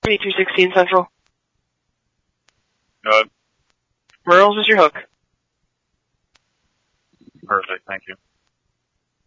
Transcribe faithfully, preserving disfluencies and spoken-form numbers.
B two sixteen Central. Good. Merle's is your hook. Perfect, thank you.